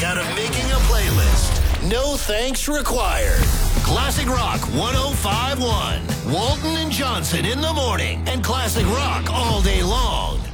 out of making a playlist. No thanks required. Classic Rock 105.1. Walton and Johnson in the morning and Classic Rock all day long.